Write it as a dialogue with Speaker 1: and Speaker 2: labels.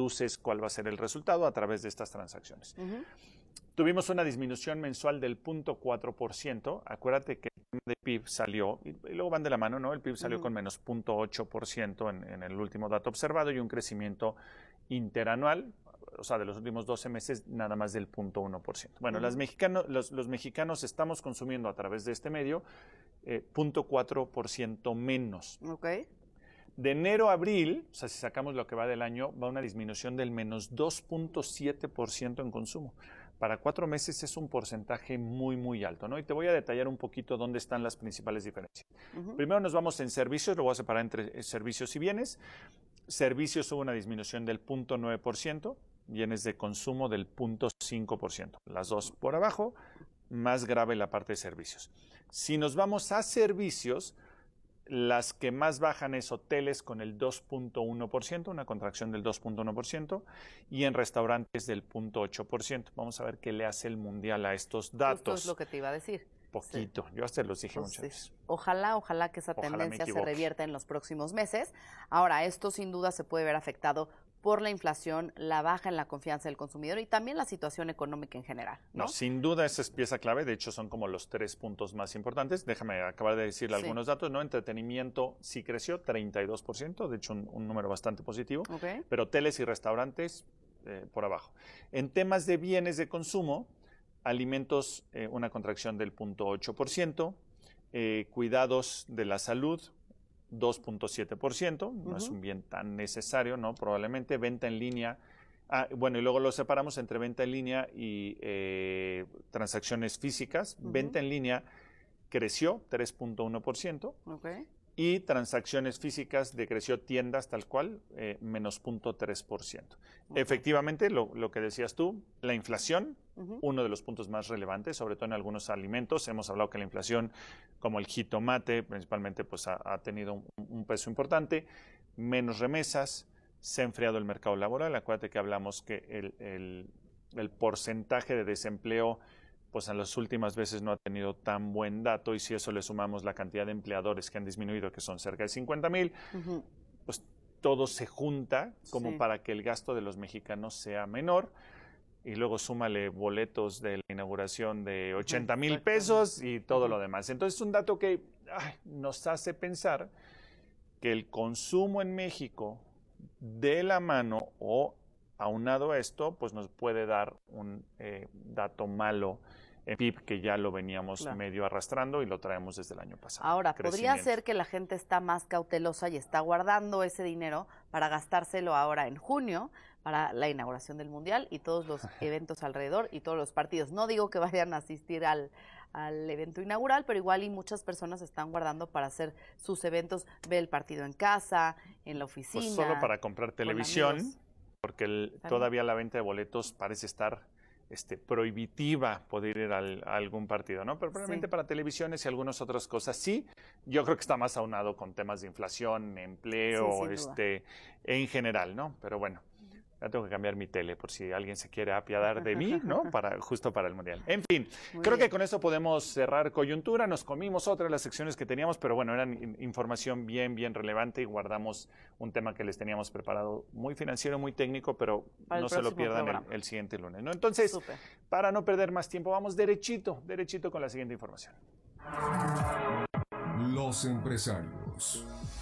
Speaker 1: deduces cuál va a ser el resultado a través de estas transacciones. Tuvimos una disminución mensual del 0.4%. Acuérdate que el tema de PIB salió, y luego van de la mano, ¿no? El PIB salió con menos 0.8% en el último dato observado y un crecimiento interanual, o sea, de los últimos 12 meses, nada más del 0.1%. Bueno, los mexicanos estamos consumiendo a través de este medio 0.4% menos. De enero a abril, o sea, si sacamos lo que va del año, va una disminución del menos 2.7% en consumo. Para 4 meses es un porcentaje muy, muy alto, ¿no? Y te voy a detallar un poquito dónde están las principales diferencias. Primero nos vamos en servicios, lo voy a separar entre servicios y bienes. Servicios hubo una disminución del 0.9%, bienes de consumo del 0.5%. Las dos por abajo, más grave la parte de servicios. Si nos vamos a servicios, las que más bajan es hoteles con el 2.1%, una contracción del 2.1%, y en restaurantes del 0.8%. Vamos a ver qué le hace el mundial a estos datos.
Speaker 2: Justo es lo que te iba a decir.
Speaker 1: Poquito, yo hasta los dije muchas veces.
Speaker 2: Ojalá que esa tendencia se revierta en los próximos meses. Ahora, esto sin duda se puede ver afectado por la inflación, la baja en la confianza del consumidor y también la situación económica en general, ¿no?
Speaker 1: No, sin duda esa es pieza clave. De hecho, son como los 3 puntos más importantes. Déjame acabar de decirle algunos datos, ¿no? Entretenimiento sí creció 32%, de hecho un número bastante positivo, pero hoteles y restaurantes por abajo. En temas de bienes de consumo, alimentos, una contracción del 0.8%, cuidados de la salud, 2.7%, no es un bien tan necesario, ¿no? Probablemente venta en línea. Bueno, y luego lo separamos entre venta en línea y transacciones físicas. Venta en línea creció 3.1%. Y transacciones físicas decreció tiendas tal cual, menos 0.3%. Efectivamente, lo que decías tú, la inflación, uno de los puntos más relevantes, sobre todo en algunos alimentos. Hemos hablado que la inflación, como el jitomate, principalmente, pues ha tenido un peso importante. Menos remesas, se ha enfriado el mercado laboral. Acuérdate que hablamos que el porcentaje de desempleo pues en las últimas veces no ha tenido tan buen dato, y si eso le sumamos la cantidad de empleadores que han disminuido, que son cerca de 50,000, pues todo se junta como para que el gasto de los mexicanos sea menor, y luego súmale boletos de la inauguración de 80,000 pesos y todo lo demás. Entonces es un dato que nos hace pensar que el consumo en México de la mano o aunado a esto, pues nos puede dar un dato malo en PIB, que ya lo veníamos medio arrastrando y lo traemos desde el año pasado.
Speaker 2: Ahora, podría ser que la gente está más cautelosa y está guardando ese dinero para gastárselo ahora en junio, para la inauguración del Mundial y todos los eventos alrededor y todos los partidos. No digo que vayan a asistir al evento inaugural, pero igual y muchas personas están guardando para hacer sus eventos, ver el partido en casa, en la oficina.
Speaker 1: Pues solo para comprar televisión, porque todavía la venta de boletos parece estar prohibitiva poder ir a algún partido, ¿no? Pero probablemente para televisiones y algunas otras cosas sí. Yo creo que está más aunado con temas de inflación, empleo, en general, ¿no? Pero bueno, ya tengo que cambiar mi tele por si alguien se quiere apiadar de mí, ¿no? Justo para el Mundial. En fin, creo que con eso podemos cerrar coyuntura. Nos comimos otra de las secciones que teníamos, pero bueno, eran información bien relevante, y guardamos un tema que les teníamos preparado, muy financiero, muy técnico, pero no se lo pierdan el siguiente lunes, ¿no? Entonces, para no perder más tiempo, vamos derechito con la siguiente información.
Speaker 3: Los empresarios.